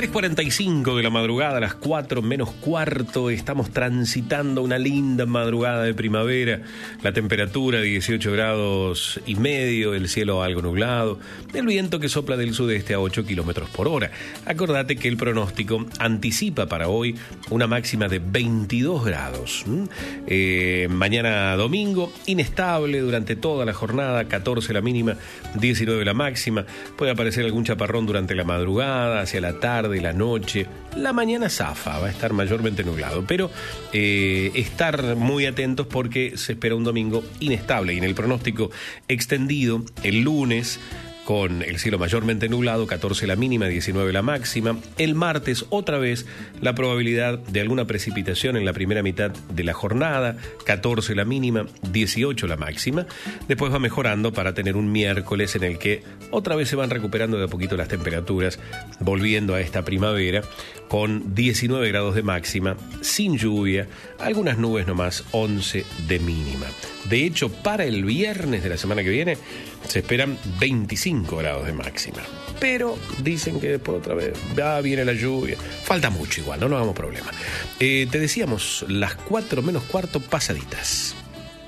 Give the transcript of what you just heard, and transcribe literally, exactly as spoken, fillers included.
tres cuarenta y cinco de la madrugada, a las cuatro menos cuarto, estamos transitando una linda madrugada de primavera. La temperatura dieciocho grados y medio, el cielo algo nublado, el viento que sopla del sudeste a ocho kilómetros por hora. Acordate que el pronóstico anticipa para hoy una máxima de veintidós grados. Eh, mañana domingo, inestable durante toda la jornada, catorce la mínima, diecinueve la máxima. Puede aparecer algún chaparrón durante la madrugada, hacia la tarde, la noche. La mañana zafa, va a estar mayormente nublado, pero eh, estar muy atentos porque se espera un domingo inestable. Y en el pronóstico extendido, el lunes, con el cielo mayormente nublado, catorce la mínima, diecinueve la máxima. El martes, otra vez, la probabilidad de alguna precipitación en la primera mitad de la jornada, catorce la mínima, dieciocho la máxima. Después va mejorando para tener un miércoles en el que otra vez se van recuperando de a poquito las temperaturas, volviendo a esta primavera, con diecinueve grados de máxima, sin lluvia, algunas nubes nomás, once de mínima. De hecho, para el viernes de la semana que viene se esperan veinticinco grados de máxima. Pero dicen que después otra vez ah, viene la lluvia. Falta mucho igual, no nos hagamos problema. Eh, te decíamos, las cuatro menos cuarto pasaditas.